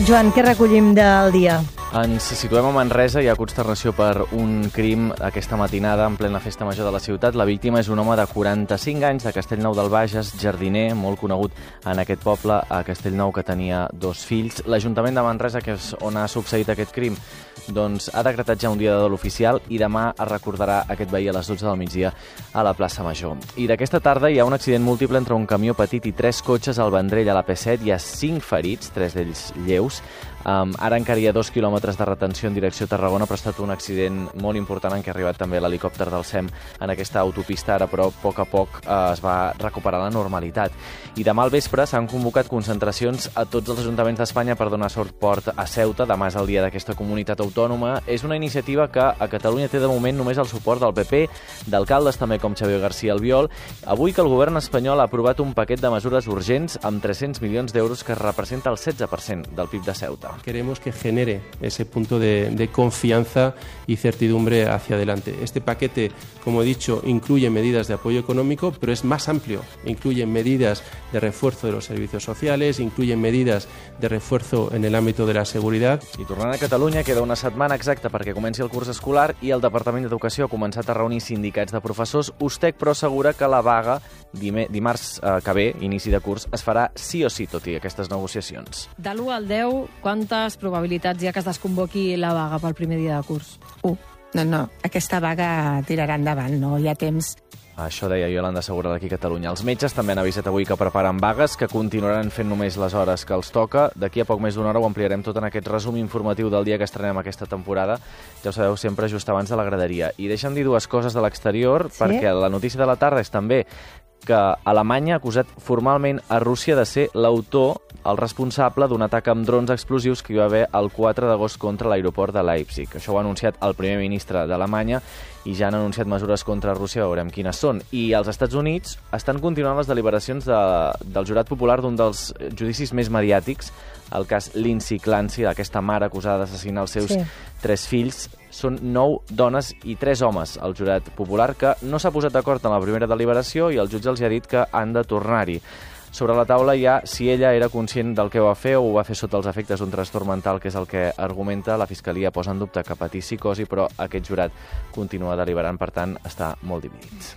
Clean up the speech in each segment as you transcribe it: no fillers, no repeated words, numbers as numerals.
Joan, què recollim del dia? Ens situem a Manresa. Hi ha consternació per un crim aquesta matinada en plena festa major de la ciutat. La víctima és un home de 45 anys de Castellnou del Bages, jardiner, molt conegut en aquest poble, a Castellnou, que tenia 2 fills. L'Ajuntament de Manresa, que és on ha succeït aquest crim, doncs ha decretat ja un dia de dol oficial i demà es recordarà aquest veí a les 12 del migdia a la plaça Major. I d'aquesta tarda hi ha un accident múltiple entre un camió petit i 3 cotxes al Vendrell, a la P7. Hi ha 5 ferits, 3 d'ells lleus. Ara encara hi ha 2 quilòmetres de retenció en direcció a Tarragona, però ha estat un accident molt important en què ha arribat també l'helicòpter del SEM en aquesta autopista. Ara, però, a poc es va recuperar la normalitat. I demà al vespre s'han convocat concentracions a tots els ajuntaments d'Espanya per donar suport a Ceuta. Demà és el dia d'aquesta comunitat autònoma. És una iniciativa que a Catalunya té de moment només el suport del PP, d'alcaldes també com Xavier García Albiol. Avui que el govern espanyol ha aprovat un paquet de mesures urgents amb 300 milions d'euros que representa el 16% del PIB de Ceuta. Queremos que genere ese punto de confianza y certidumbre hacia adelante. Este paquete, como he dicho, incluye medidas de apoyo económico, pero es más amplio. Incluye medidas de refuerzo de los servicios sociales, incluye medidas de refuerzo en el ámbito de la seguridad. I tornant a Catalunya, queda una setmana exacta perquè comenci el curs escolar i el Departament d'Educació ha començat a reunir sindicats de professors. USTEC, però, assegura que la vaga dimarts que ve, inici de curs, es farà sí o sí, tot i aquestes negociacions. De l'1 al 10, quantes probabilitats hi ha que es desconvoqui la vaga pel primer dia de curs? 1. No, aquesta vaga tirarà endavant, no hi ha temps. Això deia Iolanda Segura d'aquí a Catalunya. Els metges també han avisat avui que preparen vagues, que continuaran fent només les hores que els toca. D'aquí a poc més d'una hora ho ampliarem tot en aquest resum informatiu del dia que estrenem aquesta temporada. Ja ho sabeu, sempre just abans de la graderia. I deixa'm dir 2 coses de l'exterior, sí? Perquè la notícia de la tarda és també que Alemanya ha acusat formalment a Rússia de ser l'autor, el responsable d'un atac amb drons explosius que hi va haver el 4 d'agost contra l'aeroport de Leipzig. Això ho ha anunciat el primer ministre d'Alemanya i ja han anunciat mesures contra Rússia, veurem quines són. I els Estats Units estan continuant les deliberacions del jurat popular d'un dels judicis més mediàtics, el cas Lindsay Clancy, d'aquesta mare acusada d'assassinar els seus 3 fills. Són 9 dones i 3 homes, el jurat popular, que no s'ha posat d'acord en la primera deliberació i el jutge els ha dit que han de tornar-hi. Sobre la taula hi ha si ella era conscient del que va fer o ho va fer sota els efectes d'un trastorn mental, que és el que argumenta. La Fiscalia posa en dubte que patís psicosi, però aquest jurat continua deliberant, per tant, està molt dividit.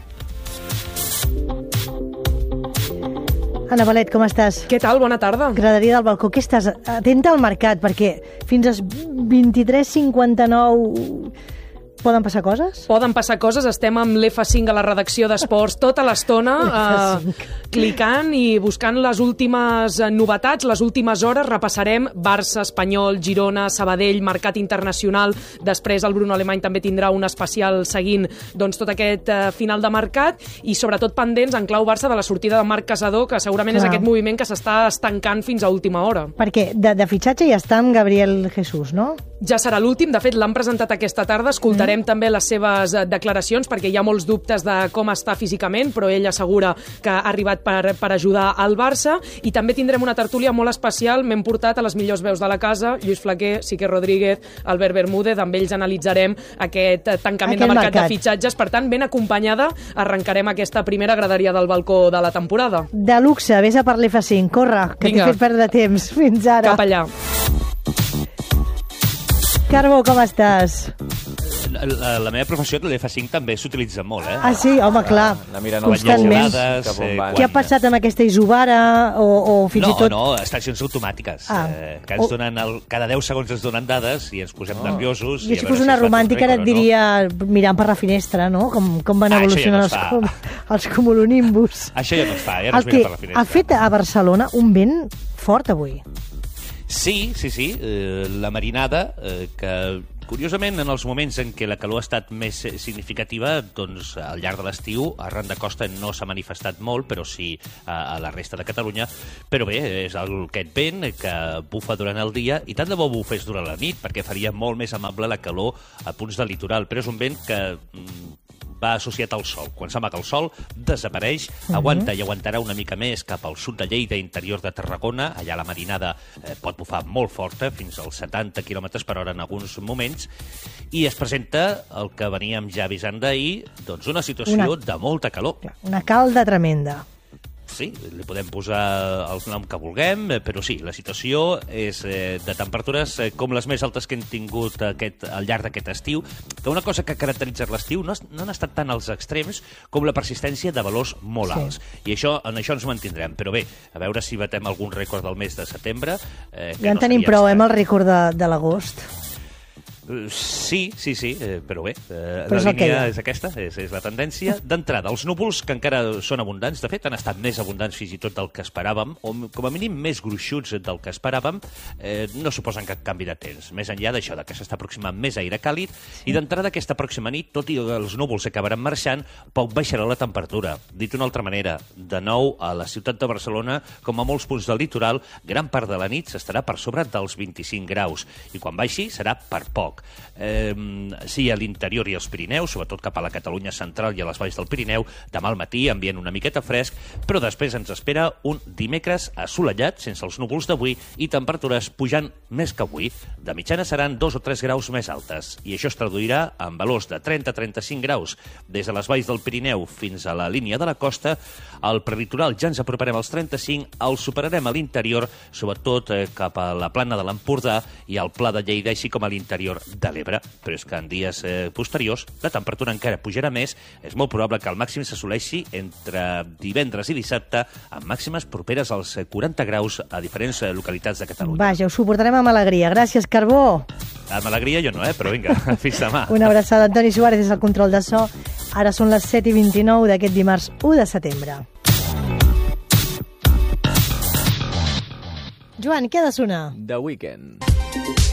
Anna Valet, com estàs? Què tal? Bona tarda. Graderia del balcó. Què estàs? Atenta al mercat, perquè fins a 23:59 poden passar coses? Poden passar coses. Estem amb l'F5 a la redacció d'Esports tota l'estona, clicant i buscant les últimes novetats, les últimes hores. Repassarem Barça, Espanyol, Girona, Sabadell, mercat internacional. Després el Bruno Alemany també tindrà un especial seguint tot aquest final de mercat i sobretot pendents en clau Barça de la sortida de Marc Casador, que segurament és aquest moviment que s'està estancant fins a última hora. Perquè de fitxatge ja està amb Gabriel Jesús, no? Ja serà l'últim. De fet, l'han presentat aquesta tarda. Escoltarem també les seves declaracions, perquè hi ha molts dubtes de com està físicament, però ell assegura que ha arribat per ajudar al Barça. I també tindrem una tertúlia molt especial. M'hem portat a les millors veus de la casa, Lluís Flaquer, Sique Rodríguez, Albert Bermúdez. Amb ells analitzarem aquest tancament de mercat de fitxatges. Per tant, ben acompanyada, arrencarem aquesta primera graderia del balcó de la temporada. De luxe, vés a per l'F5, corre, que t'he fet perdre temps. Fins ara. Cap allà. Carbo, com estàs? La meva professió de l'F5 també s'utilitza molt, eh? Ah, sí? Home, clar. Constantment. Què ha passat amb aquesta isovara o fins i tot... No, estacions automàtiques, que ens donen cada 10 segons ens donen dades i ens posem nerviosos. Jo si fos una romàntica ara et diria mirant per la finestra, no? Com van evolucionar els cumulonimbus. Això ja no es fa, ja no es mira per la finestra. Ha fet a Barcelona un vent fort avui. Sí. La marinada, que curiosament en els moments en què la calor ha estat més significativa, doncs al llarg de l'estiu arran de costa no s'ha manifestat molt, però sí a la resta de Catalunya. Però bé, és aquest vent que bufa durant el dia i tant de bo bufés durant la nit, perquè faria molt més amable la calor a punts del litoral. Però és un vent que va associat al sol. Quan s'amaga el sol, desapareix, aguanta i aguantarà una mica més cap al sud de Lleida, interior de Tarragona. Allà la marinada pot bufar molt forta, fins als 70 km per hora en alguns moments, i es presenta el que veníem ja avisant d'ahir, doncs una situació de molta calor. Una calda tremenda. Sí, li podem posar el nom que vulguem, però sí, la situació és de temperatures com les més altes que hem tingut al llarg d'aquest estiu, que una cosa que ha caracteritzat l'estiu no han estat tant els extrems com la persistència de valors molt alts. I en això ens mantindrem. Però bé, a veure si batem algun rècord del mes de setembre. Ja en tenim prou, amb el rècord de l'agost. Sí, però bé, la línia és aquesta, és la tendència. D'entrada, els núvols, que encara són abundants, de fet han estat més abundants fins i tot del que esperàvem, o com a mínim més gruixuts del que esperàvem, no suposen cap canvi de temps. Més enllà d'això, que s'està aproximant més aire càlid, i d'entrada aquesta pròxima nit, tot i que els núvols acabaran marxant, poc baixarà la temperatura. Dit d'una altra manera, de nou, a la ciutat de Barcelona, com a molts punts del litoral, gran part de la nit s'estarà per sobre dels 25 graus, i quan baixi serà per poc. Sí, a l'interior i als Pirineus, sobretot cap a la Catalunya central i a les valls del Pirineu, demà al matí ambient una miqueta fresc, però després ens espera un dimecres assolellat, sense els núvols d'avui, i temperatures pujant més que avui. De mitjana seran 2 o 3 graus més altes, i això es traduirà en valors de 30-35 graus. Des de les valls del Pirineu fins a la línia de la costa, al prelitoral ja ens aproparem als 35, el superarem a l'interior, sobretot cap a la plana de l'Empordà i al Pla de Lleida, així com a l'interior de l'Ebre, però és que en dies posteriors la temperatura encara pujarà més. És molt probable que el màxim s'assoleixi entre divendres i dissabte, amb màximes properes als 40 graus a diferents localitats de Catalunya. Vaja, ho suportarem amb alegria. Gràcies, Carbó. Amb alegria jo no, però vinga, fins demà. Una abraçada. Antoni Suárez és el control de so. Ara són les 7:29 d'aquest dimarts 1 de setembre. Joan, què ha de sonar? The Weeknd.